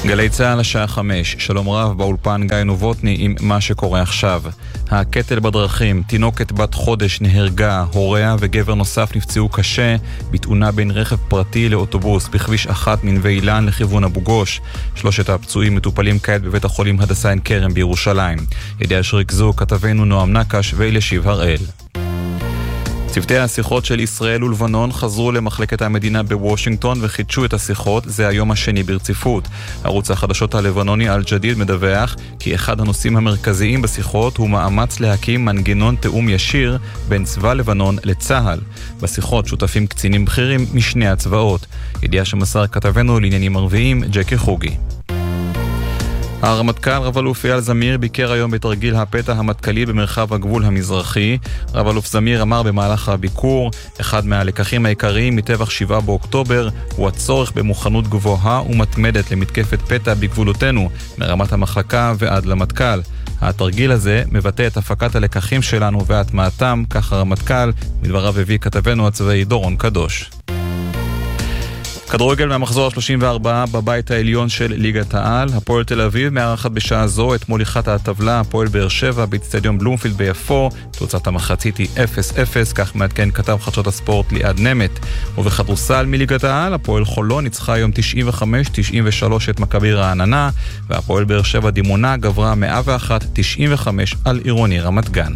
גלי צהל השעה 5, שלום רב באולפן גיא נובוטני עם מה שקורה עכשיו. הקטל בדרכים, תינוקת בת חודש נהרגה, הוריה וגבר נוסף נפצעו קשה בתאונה בין רכב פרטי לאוטובוס בכביש 1 מנווה אילן לכיוון אבו גוש. 3 הפצועים מטופלים כעת בבית החולים הדסה עין כרם בירושלים. ידיעה שריכזו כתבנו נועם נקש ואלישיב הראל. צוותי השיחות של ישראל ולבנון חזרו למחלקת המדינה בוושינגטון וחידשו את השיחות, זה היום השני ברציפות. ערוץ החדשות הלבנוני אל-ג'דיד מדווח כי אחד הנושאים המרכזיים בשיחות הוא מאמץ להקים מנגנון תאום ישיר בין צבא לבנון לצהל. בשיחות שותפים קצינים בכירים משני הצבאות. ידיעה שמסר כתבנו לעניינים ערביים ג'קי חוגי. הרמטכ"ל רב-אלוף אייל זמיר ביקר היום בתרגיל הפתע המטכ"לי במרחב הגבול המזרחי. רב-אלוף זמיר אמר במהלך הביקור, אחד מהלקחים העיקריים מטבח 7 באוקטובר הוא הצורך במוכנות גבוהה ומתמדת למתקפת פתע בגבולותינו, מרמת המחלקה ועד למטכ"ל. התרגיל הזה מבטא את הפקת הלקחים שלנו והטמעתם, כך הרמטכ"ל, מדבריו הביא כתבנו הצבאי דורון קדוש. כדורגל מהמחזור ה-34 בבית העליון של ליגת העל. הפועל תל אביב מארחת בשעה זו את מוליכת הטבלה הפועל באר שבע באצטדיון בלומפילד ביפו. תוצאת המחצית היא 0-0, כך מעדכן כתב חדשות הספורט ליעד נמת. ובכדורסל מליגת העל, הפועל חולון ניצחה היום 95-93 את מכבי רעננה, והפועל באר שבע דימונה גברה 101-95 על עירוני רמת גן.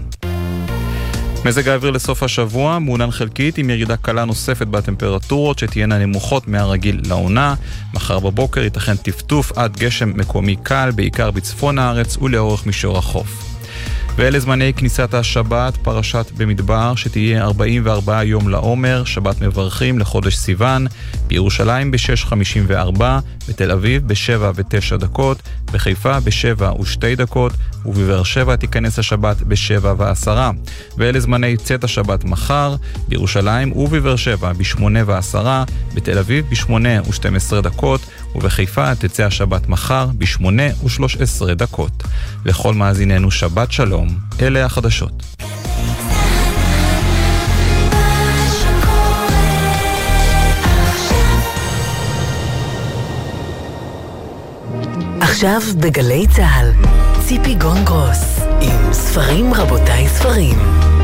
מזג האוויר לסוף השבוע מעונן חלקית עם ירידה קלה נוספת בטמפרטורות שתהיינה נמוכות מהרגיל לעונה. מחר בבוקר ייתכן טפטוף עד גשם מקומי קל, בעיקר בצפון הארץ ולאורך מישור החוף. ואלה זמני כניסת השבת, פרשת במדבר, שתהיה 44 יום לעומר, שבת מברכים לחודש סיוון, בירושלים ב-6:54, בתל אביב ב-7:09, בחיפה ב-7:02, ובבאר שבע תיכנס השבת ב-7:10. ואלה זמני צאת השבת מחר, בירושלים ובבאר שבע ב-8:10, בתל אביב ב-8:12, ובחיפה תצא השבת מחר ב-8:13. לכל מאזיננו שבת שלום, אלה החדשות. עכשיו בגלי צהל, ציפי גונגרוס עם ספרים רבותיי ספרים.